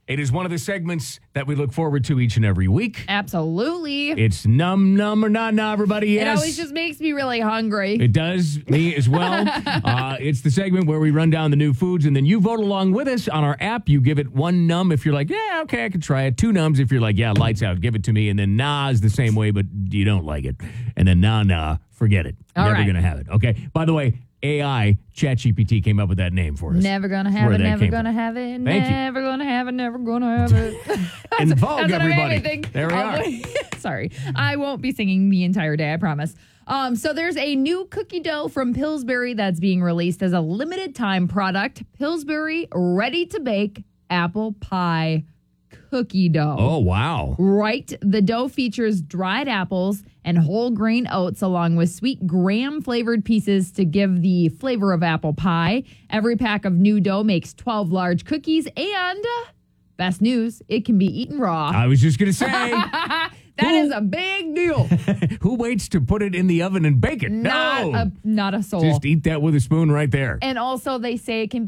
It is one of the segments that we look forward to each and every week. Absolutely. It's Num or Not Nah, everybody. Yes. It always just makes me really hungry. It does, me as well. It's the segment where we run down the new foods, and then you vote along with us on our app. You give it 1 num if you're like, yeah, okay, I can try it. 2 nums if you're like, yeah, lights out, give it to me. And then nah is the same way, but you don't like it. And then nah, forget it. All Never right. going to have it. Okay. By the way, AI, ChatGPT came up with that name for us. Never gonna have it, never gonna have it, never gonna have it, never gonna have it. In Vogue, that's everybody. Everything. There we are. Sorry. I won't be singing the entire day, I promise. So there's a new cookie dough from Pillsbury that's being released as a limited time product. Pillsbury Ready to Bake Apple Pie Cookie Dough. Oh, wow. Right. The dough features dried apples and whole grain oats along with sweet graham flavored pieces to give the flavor of apple pie. Every pack of new dough makes 12 large cookies and best news, it can be eaten raw. I was just going to say. That is a big deal. Who waits to put it in the oven and bake it? Not a soul. Just eat that with a spoon right there. And also they say it can